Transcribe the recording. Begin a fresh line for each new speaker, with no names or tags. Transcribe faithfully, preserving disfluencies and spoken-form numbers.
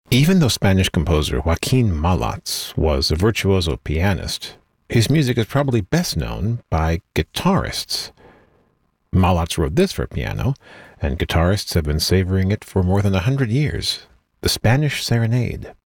Even though Spanish composer Joaquin Malats was a virtuoso pianist, his music is probably best known by guitarists. Malats wrote this for piano, and guitarists have been savoring it for more than a hundred years, the Spanish Serenade.